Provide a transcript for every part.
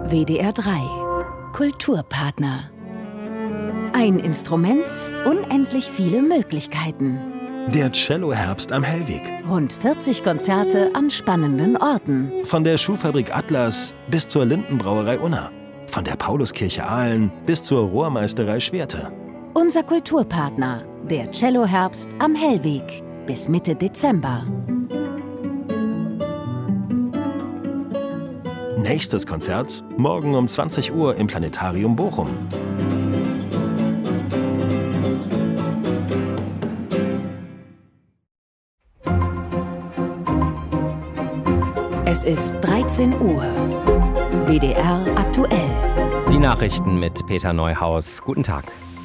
WDR 3 Kulturpartner. Ein Instrument, unendlich viele Möglichkeiten. Der Cello-Herbst am Hellwig. Rund 40 Konzerte an spannenden Orten. Von der Schuhfabrik Atlas bis zur Lindenbrauerei Unna. Von der Pauluskirche Aalen bis zur Rohrmeisterei Schwerte. Unser Kulturpartner, der Cello-Herbst am Hellweg. Bis Mitte Dezember. Nächstes Konzert morgen um 20 Uhr im Planetarium Bochum. Es ist 13 Uhr. WDR aktuell. Die Nachrichten mit Peter Neuhaus. Guten Tag.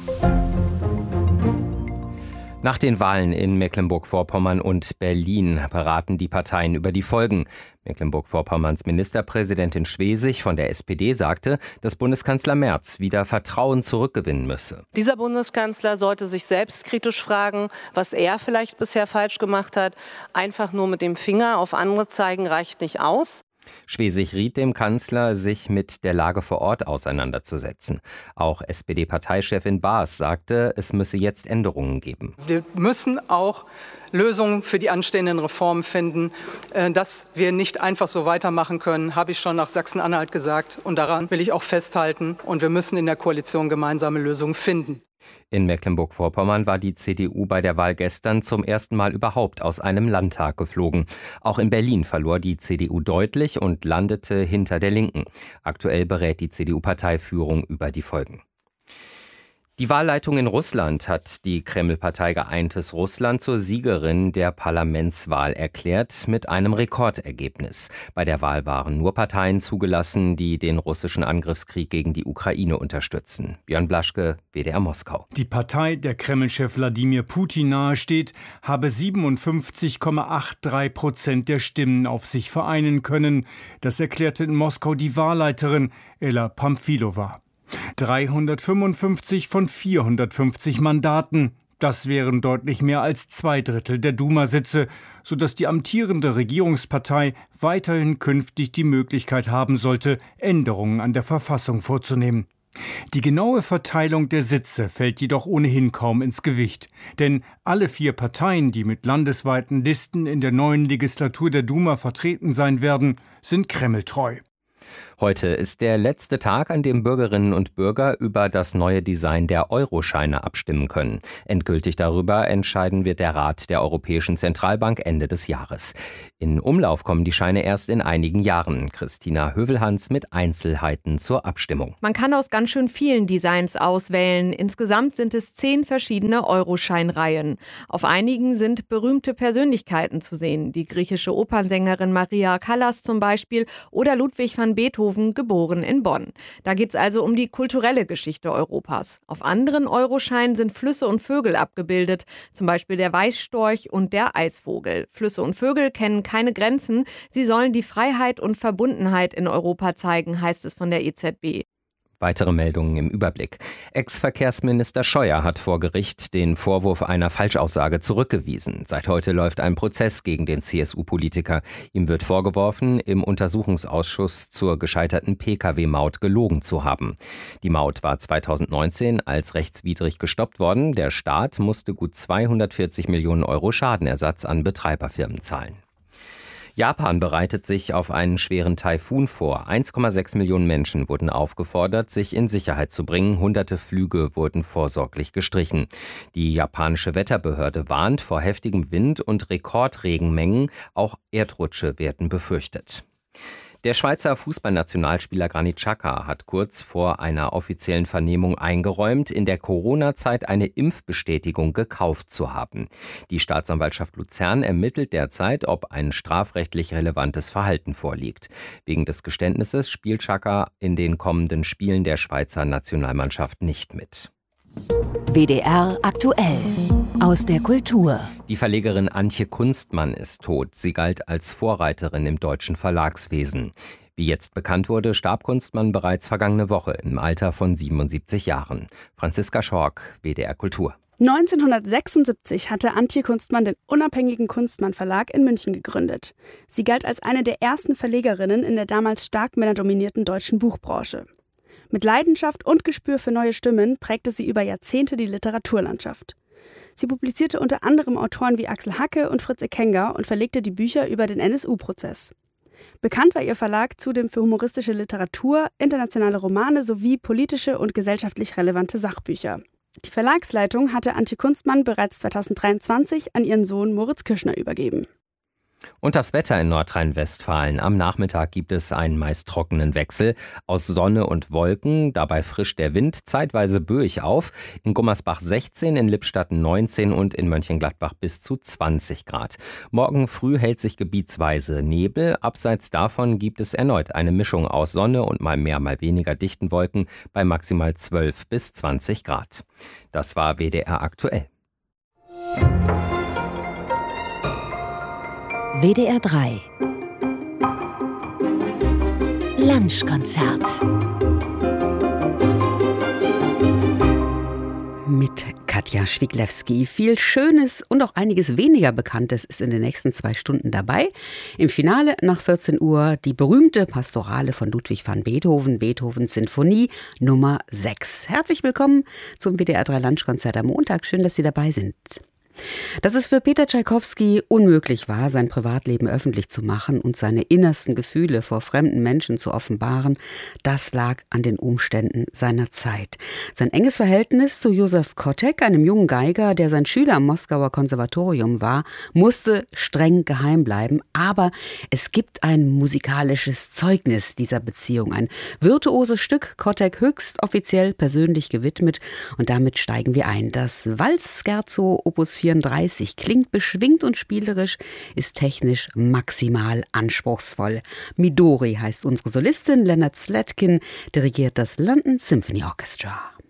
Nach den Wahlen in Mecklenburg-Vorpommern und Berlin beraten die Parteien über die Folgen. Mecklenburg-Vorpommerns Ministerpräsidentin Schwesig von der SPD sagte, dass Bundeskanzler Merz wieder Vertrauen zurückgewinnen müsse. Dieser Bundeskanzler sollte sich selbstkritisch fragen, was er vielleicht bisher falsch gemacht hat. Einfach nur mit dem Finger auf andere zeigen reicht nicht aus. Schwesig riet dem Kanzler, sich mit der Lage vor Ort auseinanderzusetzen. Auch SPD-Parteichefin Baas sagte, es müsse jetzt Änderungen geben. Wir müssen auch Lösungen für die anstehenden Reformen finden. Dass wir nicht einfach so weitermachen können, habe ich schon nach Sachsen-Anhalt gesagt. Und daran will ich auch festhalten. Und wir müssen in der Koalition gemeinsame Lösungen finden. In Mecklenburg-Vorpommern war die CDU bei der Wahl gestern zum ersten Mal überhaupt aus einem Landtag geflogen. Auch in Berlin verlor die CDU deutlich und landete hinter der Linken. Aktuell berät die CDU-Parteiführung über die Folgen. Die Wahlleitung in Russland hat die Kreml-Partei Geeintes Russland zur Siegerin der Parlamentswahl erklärt, mit einem Rekordergebnis. Bei der Wahl waren nur Parteien zugelassen, die den russischen Angriffskrieg gegen die Ukraine unterstützen. Björn Blaschke, WDR Moskau. Die Partei, der Kremlchef Wladimir Putin nahesteht, habe 57,83% der Stimmen auf sich vereinen können. Das erklärte in Moskau die Wahlleiterin Ella Pamfilova. 355 von 450 Mandaten. Das wären deutlich mehr als 2/3 der Duma-Sitze, sodass die amtierende Regierungspartei weiterhin künftig die Möglichkeit haben sollte, Änderungen an der Verfassung vorzunehmen. Die genaue Verteilung der Sitze fällt jedoch ohnehin kaum ins Gewicht. Denn alle 4 Parteien, die mit landesweiten Listen in der neuen Legislatur der Duma vertreten sein werden, sind kremltreu. Heute ist der letzte Tag, an dem Bürgerinnen und Bürger über das neue Design der Euroscheine abstimmen können. Endgültig darüber entscheiden wird der Rat der Europäischen Zentralbank Ende des Jahres. In Umlauf kommen die Scheine erst in einigen Jahren. Christina Hövelhans mit Einzelheiten zur Abstimmung. Man kann aus ganz schön vielen Designs auswählen. Insgesamt sind es 10 verschiedene Euroscheinreihen. Auf einigen sind berühmte Persönlichkeiten zu sehen. Die griechische Opernsängerin Maria Callas zum Beispiel oder Ludwig van Beethoven, geboren in Bonn. Da geht es also um die kulturelle Geschichte Europas. Auf anderen Euroscheinen sind Flüsse und Vögel abgebildet, zum Beispiel der Weißstorch und der Eisvogel. Flüsse und Vögel kennen keine Grenzen. Sie sollen die Freiheit und Verbundenheit in Europa zeigen, heißt es von der EZB. Weitere Meldungen im Überblick. Ex-Verkehrsminister Scheuer hat vor Gericht den Vorwurf einer Falschaussage zurückgewiesen. Seit heute läuft ein Prozess gegen den CSU-Politiker. Ihm wird vorgeworfen, im Untersuchungsausschuss zur gescheiterten Pkw-Maut gelogen zu haben. Die Maut war 2019 als rechtswidrig gestoppt worden. Der Staat musste gut 240 Millionen Euro Schadenersatz an Betreiberfirmen zahlen. Japan bereitet sich auf einen schweren Taifun vor. 1,6 Millionen Menschen wurden aufgefordert, sich in Sicherheit zu bringen. Hunderte Flüge wurden vorsorglich gestrichen. Die japanische Wetterbehörde warnt vor heftigem Wind und Rekordregenmengen. Auch Erdrutsche werden befürchtet. Der Schweizer Fußballnationalspieler Granit Xhaka hat kurz vor einer offiziellen Vernehmung eingeräumt, in der Corona-Zeit eine Impfbestätigung gekauft zu haben. Die Staatsanwaltschaft Luzern ermittelt derzeit, ob ein strafrechtlich relevantes Verhalten vorliegt. Wegen des Geständnisses spielt Xhaka in den kommenden Spielen der Schweizer Nationalmannschaft nicht mit. WDR aktuell. Aus der Kultur. Die Verlegerin Antje Kunstmann ist tot. Sie galt als Vorreiterin im deutschen Verlagswesen. Wie jetzt bekannt wurde, starb Kunstmann bereits vergangene Woche im Alter von 77 Jahren. Franziska Schork, WDR Kultur. 1976 hatte Antje Kunstmann den unabhängigen Kunstmann Verlag in München gegründet. Sie galt als eine der ersten Verlegerinnen in der damals stark männerdominierten deutschen Buchbranche. Mit Leidenschaft und Gespür für neue Stimmen prägte sie über Jahrzehnte die Literaturlandschaft. Sie publizierte unter anderem Autoren wie Axel Hacke und Fritz Ekenger und verlegte die Bücher über den NSU-Prozess. Bekannt war ihr Verlag zudem für humoristische Literatur, internationale Romane sowie politische und gesellschaftlich relevante Sachbücher. Die Verlagsleitung hatte Antje Kunstmann bereits 2023 an ihren Sohn Moritz Kirschner übergeben. Und das Wetter in Nordrhein-Westfalen. Am Nachmittag gibt es einen meist trockenen Wechsel aus Sonne und Wolken. Dabei frischt der Wind zeitweise böig auf. In Gummersbach 16, in Lippstadt 19 und in Mönchengladbach bis zu 20 Grad. Morgen früh hält sich gebietsweise Nebel. Abseits davon gibt es erneut eine Mischung aus Sonne und mal mehr, mal weniger dichten Wolken bei maximal 12 bis 20 Grad. Das war WDR aktuell. WDR 3 Lunchkonzert mit Katja Schwiglewski. Viel Schönes und auch einiges weniger Bekanntes ist in den nächsten 2 Stunden dabei. Im Finale nach 14 Uhr die berühmte Pastorale von Ludwig van Beethoven, Beethovens Sinfonie Nummer 6. Herzlich willkommen zum WDR 3 Lunchkonzert am Montag. Schön, dass Sie dabei sind. Dass es für Peter Tschaikowski unmöglich war, sein Privatleben öffentlich zu machen und seine innersten Gefühle vor fremden Menschen zu offenbaren, das lag an den Umständen seiner Zeit. Sein enges Verhältnis zu Josef Kotek, einem jungen Geiger, der sein Schüler am Moskauer Konservatorium war, musste streng geheim bleiben. Aber es gibt ein musikalisches Zeugnis dieser Beziehung, ein virtuoses Stück, Kotek höchst offiziell persönlich gewidmet. Und damit steigen wir ein. Das Walz-Scherzo Opus 34 klingt beschwingt und spielerisch, ist technisch maximal anspruchsvoll. Midori heißt unsere Solistin, Leonard Slatkin dirigiert das London Symphony Orchestra.